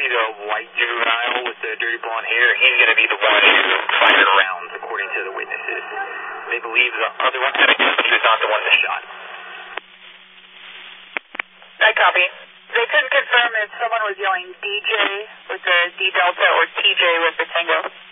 see the white juvenile with the dirty blonde hair. He's going to be the one who fired rounds, according to the witnesses. They believe the other one had a gun, but he was not the one that shot. I copy. They couldn't confirm if someone was yelling DJ with the D Delta or TJ with the Tango.